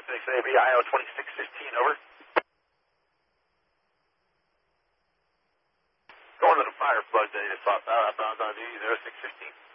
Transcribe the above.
6AB, IO 2615, over. Going to the fire plug that you swapped out, outbound on D 0615.